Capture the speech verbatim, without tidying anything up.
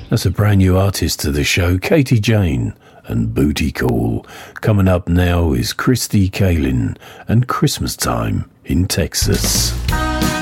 That's a brand new artist to the show, Katie Jane and Booty Call. Coming up now is Christy Kalin and Christmas Time in Texas.